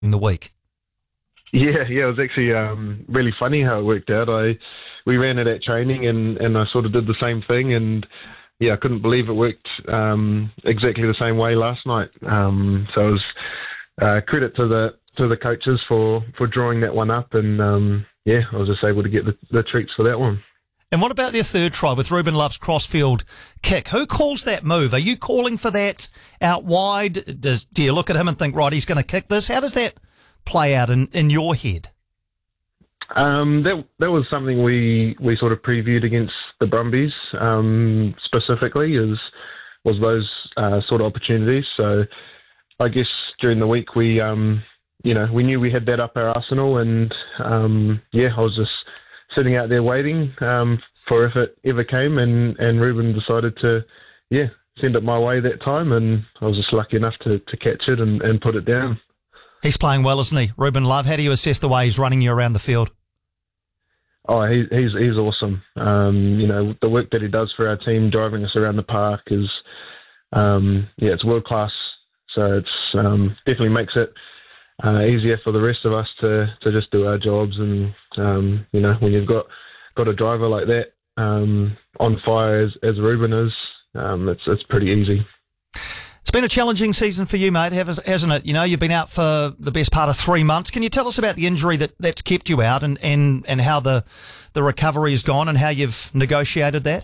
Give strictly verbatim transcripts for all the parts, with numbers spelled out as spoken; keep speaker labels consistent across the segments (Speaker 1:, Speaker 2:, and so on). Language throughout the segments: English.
Speaker 1: the week.
Speaker 2: Yeah, yeah, it was actually um, really funny how it worked out. I we ran it at training, and, and I sort of did the same thing, and yeah, I couldn't believe it worked um, exactly the same way last night. Um, so it was uh, credit to the to the coaches for, for drawing that one up, and um, yeah, I was just able to get the, the treats for that one.
Speaker 1: And what about their third try with Ruben Love's crossfield kick? Who calls that move? Are you calling for that out wide? Does do you look at him and think, right, he's going to kick this? How does that play out in, in your head?
Speaker 2: Um, that that was something we, we sort of previewed against the Brumbies um, specifically, is was those uh, sort of opportunities. So I guess during the week we um, you know we knew we had that up our arsenal, and um, yeah, I was just sitting out there waiting um, for if it ever came, and, and Ruben decided to yeah send it my way that time, and I was just lucky enough to, to catch it and, and put it down.
Speaker 1: He's playing well, isn't he, Ruben Love? How do you assess the way he's running you around the field?
Speaker 2: Oh, he, he's he's awesome. Um, you know, the work that he does for our team, driving us around the park, is um, yeah, it's world class. So it's um, definitely makes it uh, easier for the rest of us to, to just do our jobs. And um, you know, when you've got got a driver like that um, on fire as as Ruben is, um, it's it's pretty easy.
Speaker 1: It's been a challenging season for you, mate, hasn't it? You know, you've been out for the best part of three months. Can you tell us about the injury that, that's kept you out, and, and, and how the the recovery has gone and how you've negotiated that?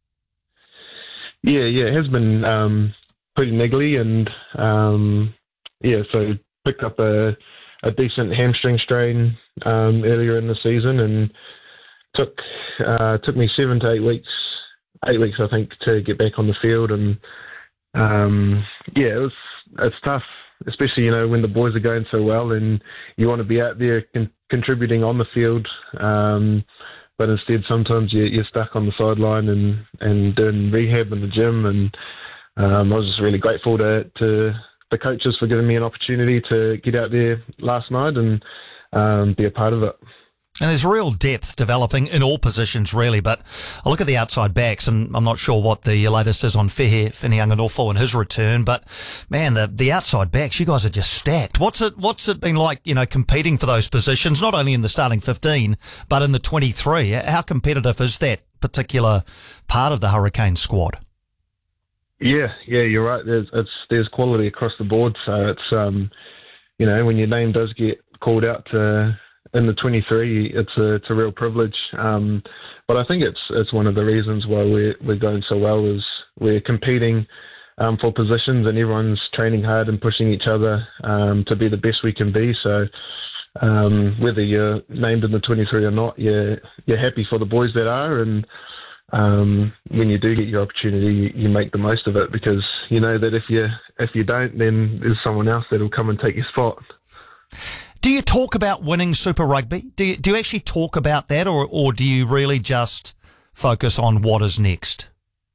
Speaker 2: Yeah, yeah, it has been um, pretty niggly, and um, yeah, so picked up a, a decent hamstring strain um, earlier in the season, and took uh, took me seven to eight weeks, eight weeks I think, to get back on the field. And Um, yeah, it was, it's tough, especially, you know, when the boys are going so well and you want to be out there con- contributing on the field. Um, but instead, sometimes you, you're stuck on the sideline and, and doing rehab in the gym. And um, I was just really grateful to, to the coaches for giving me an opportunity to get out there last night and um, be a part of it.
Speaker 1: And there's real depth developing in all positions, really. But I look at the outside backs, and I'm not sure what the latest is on Fehe Whinianganofo and his return. But man, the the outside backs, you guys are just stacked. What's it What's it been like, you know, competing for those positions, not only in the starting fifteen, but in the twenty-three? How competitive is that particular part of the Hurricane squad?
Speaker 2: Yeah, yeah, you're right. There's it's there's quality across the board. So it's um, you know, when your name does get called out to in the twenty-three, it's a it's a real privilege. Um, but I think it's it's one of the reasons why we're we're going so well is we're competing um, for positions, and everyone's training hard and pushing each other um, to be the best we can be. So um, whether you're named in the twenty-three or not, you're you're happy for the boys that are, and um, when you do get your opportunity, you, you make the most of it, because you know that if you if you don't, then there's someone else that'll come and take your spot.
Speaker 1: Do you talk about winning Super Rugby? Do you, do you actually talk about that, or, or do you really just focus on what is next?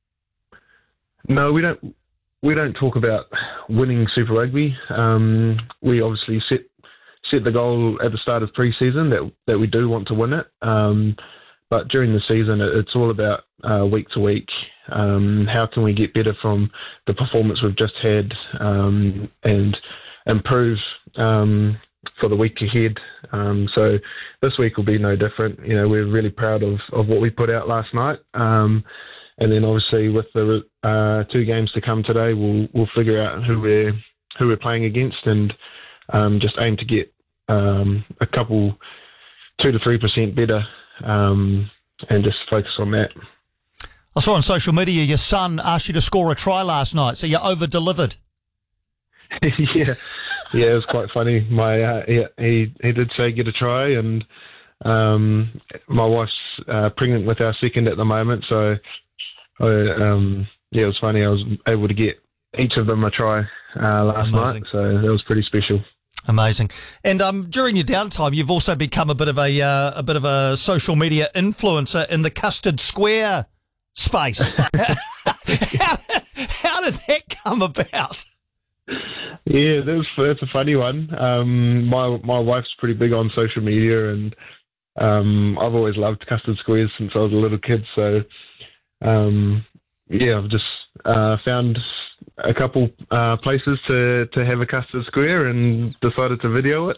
Speaker 2: No, we don't. We don't talk about winning Super Rugby. Um, we obviously set set the goal at the start of pre-season that that we do want to win it. Um, but during the season, it, it's all about uh, week to week. Um, how can we get better from the performance we've just had, um, and improve Um, for the week ahead. Um, so this week will be no different. You know, we're really proud of, of what we put out last night. Um, and then obviously with the uh, two games to come today, we'll we'll figure out who we're who we're playing against, and um, just aim to get um, a couple two to three percent better, um, and just focus on that.
Speaker 1: I saw on social media your son asked you to score a try last night, so you over delivered.
Speaker 2: yeah, yeah, it was quite funny. My uh, yeah, he he did say get a try, and um, my wife's uh, pregnant with our second at the moment, so I, um, yeah, it was funny. I was able to get each of them a try uh, last
Speaker 1: Amazing.
Speaker 2: night, so that was pretty special.
Speaker 1: Amazing. And um, during your downtime, you've also become a bit of a uh, a bit of a social media influencer in the Custard Square space. how, how did that come about?
Speaker 2: Yeah, that's that's a funny one. Um, my my wife's pretty big on social media, and um, I've always loved Custard Squares since I was a little kid. So um, yeah, I've just uh, found a couple uh, places to, to have a custard square and decided to video it.